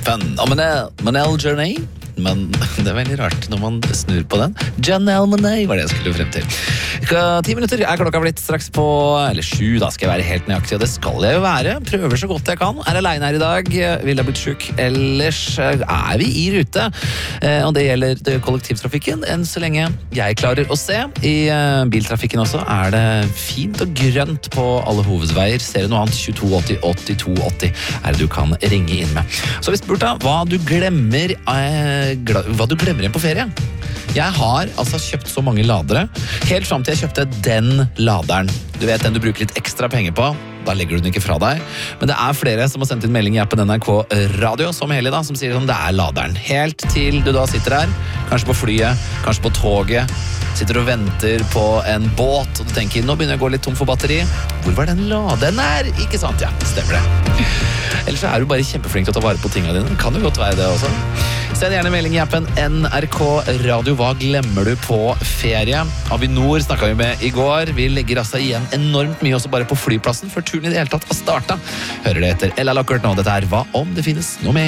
Fun. Og Manel Journey. Men det er veldig rart når man snur på den. Janelle Monáe var det jeg skulle frem til. 10 minutter er klokka blitt straks på, eller 7 da skal jeg være helt nøyaktig, og det skal jeg jo være. Prøver så godt jeg kan. Er alene her i dag, vil jeg blitt syk. Ellers er vi i rute. Og det gjelder kollektivtrafikken. Enn så lenge jeg klarer å se. I biltrafikken også er det fint og grønt på alle hovedveier. Ser du noe annet? 2280 8280 er det du kan ringe inn med. Så vi spurte hva du glemmer igjen på ferie. Jeg har altså kjøpt så mange ladere, helt frem til jeg kjøpte den laderen. Du vet den du bruker litt ekstra penger på, da legger du den ikke fra deg. Men det er flere som har sendt inn melding i appen NRK Radio, som Heli da, som sier sånn, det er laderen. Helt til du da sitter her, kanskje på flyet, kanskje på toget, sitter og venter på en båt, og du tenker, nå begynner jeg å gå litt tom for batteri. Hvor var den laderen her? Ikke sant? Ja, stemmer det. Ellers er du bare kjempeflink til å ta vare på tingene dine. Kan jo godt være det også. Send gjerne melding i appen NRK Radio. Hva glemmer du på ferie? Avinor snakket vi med i går. Vi legger altså igjen enormt mye også bare på flyplassen før turen i det hele tatt har startet. Hører det etter Ella Lockert nå. Dette er Hva om det finnes noe mer?